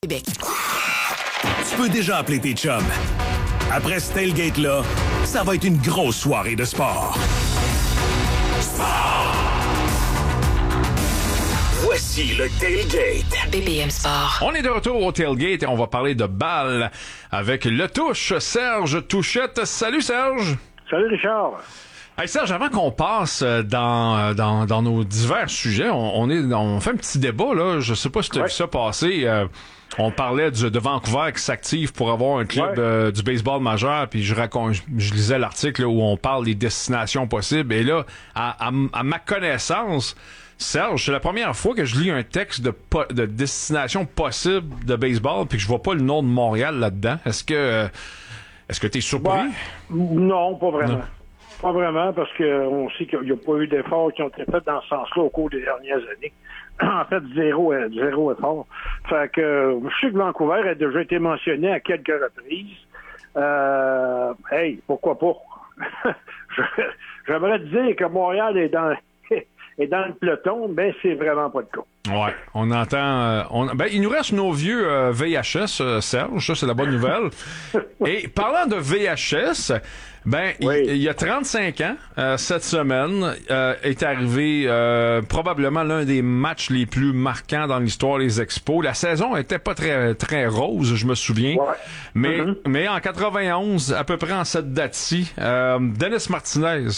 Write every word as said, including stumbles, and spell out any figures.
Québec. Tu peux déjà appeler tes chums. Après ce tailgate-là, ça va être une grosse soirée de sport. Sport! Voici le tailgate. B B M Sport. On est de retour au tailgate et on va parler de balle avec le touche Serge Touchette. Salut Serge! Salut Richard! Hey Serge, avant qu'on passe dans, dans, dans nos divers sujets, on, on, est, on fait un petit débat, là. Je sais pas si tu as ouais. vu ça passer. Euh, on parlait du, de Vancouver qui s'active pour avoir un club ouais. euh, du baseball majeur, puis je raconte, je, je lisais l'article là, où on parle des destinations possibles. Et là, à, à, à ma connaissance, Serge, c'est la première fois que je lis un texte de, po- de destination possible de baseball, puis que je vois pas le nom de Montréal là-dedans. Est-ce que euh, est-ce que t'es surpris? Ouais. Non, pas vraiment. Non. Pas vraiment, parce qu'on sait qu'il n'y a pas eu d'efforts qui ont été faits dans ce sens-là au cours des dernières années. En fait, zéro, zéro effort. Fait que je sais que Vancouver a déjà été mentionné à quelques reprises. Euh, hey, pourquoi pas? J'aimerais te dire que Montréal est dans est dans le peloton, ben c'est vraiment pas le cas. Ouais, on entend... Euh, on, ben, il nous reste nos vieux euh, V H S, euh, Serge, ça c'est la bonne nouvelle. Et parlant de V H S, ben oui. il, il y a trente-cinq ans, euh, cette semaine, euh, est arrivé euh, probablement l'un des matchs les plus marquants dans l'histoire des Expos. La saison était pas très très rose, je me souviens. Ouais. Mais, mm-hmm. mais en quatre-vingt-onze, à peu près en cette date-ci, euh, Dennis Martinez